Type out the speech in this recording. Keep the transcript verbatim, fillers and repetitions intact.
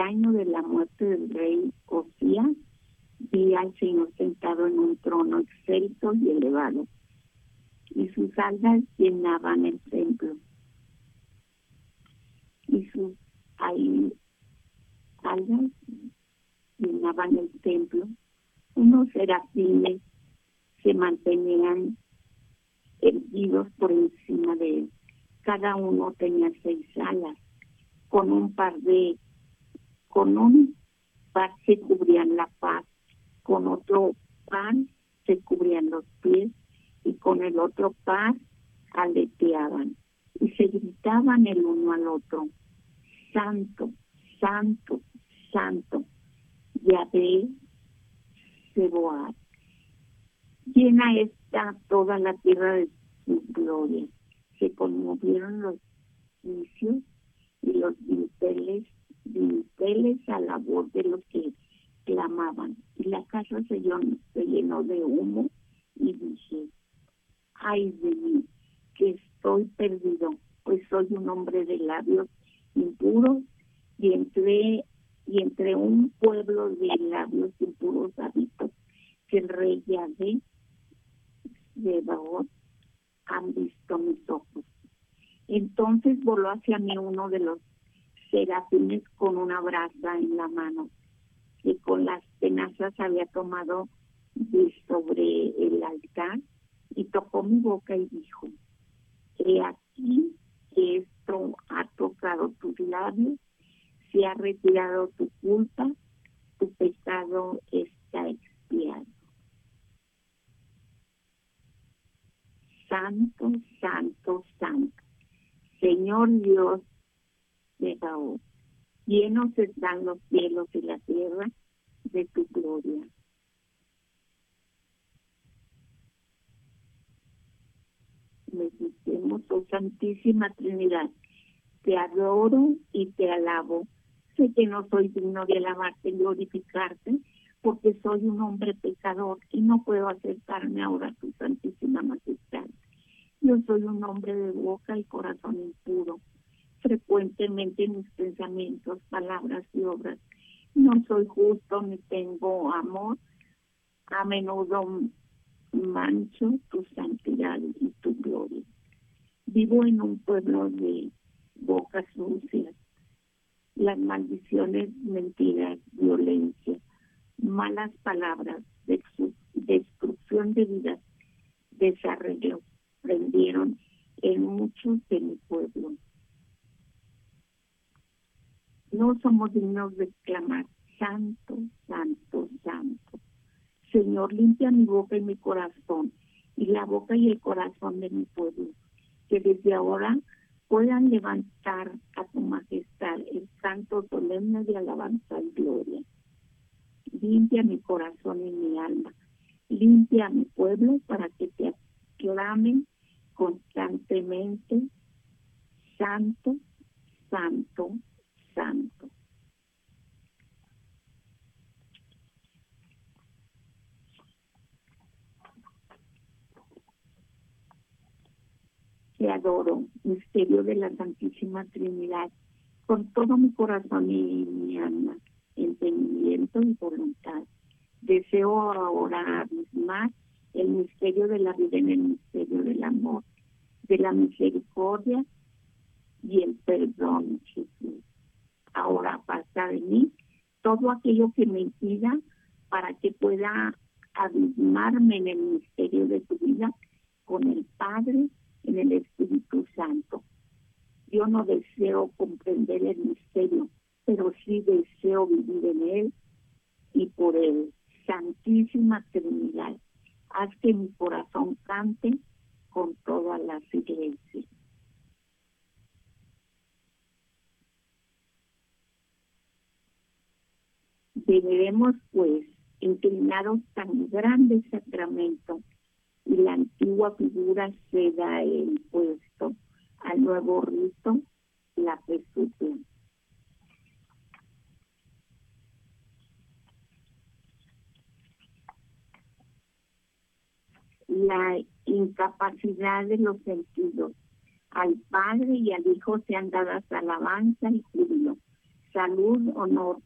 año de la muerte del rey Osías, vi al Señor sentado en un trono excelso y elevado, y sus alas llenaban el templo, y sus ahí, alas llenaban el templo. Unos serafines se mantenían erguidos por encima de él. Cada uno tenía seis alas. Con un par de, con un par se cubrían la faz, con otro par se cubrían los pies, y con el otro par aleteaban, y se gritaban el uno al otro: Santo, Santo, Santo, Yahvé Sebaot. Llena está toda la tierra de su gloria. Se conmovieron los juicios y los dinteles, dinteles a la voz de los que clamaban. Y la casa se llenó, se llenó de humo, y dije: ay de mí, que estoy perdido, pues soy un hombre de labios impuros, y entre, y entre un pueblo de labios impuros habito, que el rey Yahvé Sebaot han visto mis ojos. Entonces voló hacia mí uno de los serafines con una brasa en la mano, y con las tenazas había tomado de sobre el altar, y tocó mi boca y dijo: he aquí que esto ha tocado tus labios, se ha retirado tu culpa, tu pecado está expiado. Santo, santo, santo, Señor Dios de Saúl, llenos están los cielos y la tierra de tu gloria. Meditemos, oh Santísima Trinidad, te adoro y te alabo. Sé que no soy digno de alabarte y glorificarte, porque soy un hombre pecador y no puedo acercarme ahora a tu santísima majestad. Yo soy un hombre de boca y corazón impuro. Frecuentemente en mis pensamientos, palabras y obras no soy justo ni tengo amor. A menudo mancho tu santidad y tu gloria. Vivo en un pueblo de bocas sucias, las maldiciones, mentiras, violencia, malas palabras, destrucción de vidas, desarrollo, prendieron en muchos de mi pueblo. No somos dignos de clamar: santo, santo, santo. Señor, limpia mi boca y mi corazón, y la boca y el corazón de mi pueblo, que desde ahora puedan levantar a tu majestad el canto solemne de alabanza y gloria. Limpia mi corazón y mi alma, limpia a mi pueblo para que te aclamen constantemente: santo, santo, santo. Te adoro, misterio de la Santísima Trinidad, con todo mi corazón y mi alma, entendimiento y voluntad. Deseo ahora abismar el misterio de la vida en el misterio del amor, de la misericordia y el perdón, Jesús. Ahora pasa de mí todo aquello que me impida, para que pueda abismarme en el misterio de tu vida con el Padre, en el Espíritu Santo. Yo no deseo comprender el misterio, pero sí deseo vivir en él y por él. Santísima Trinidad, haz que mi corazón cante con todas las iglesias. Deberemos, pues, inclinaros tan grande sacramento, y la antigua figura se da el puesto al nuevo rito, la presuple. La incapacidad de los sentidos. Al Padre y al Hijo sean dadas alabanza y júbilo. salud, honor,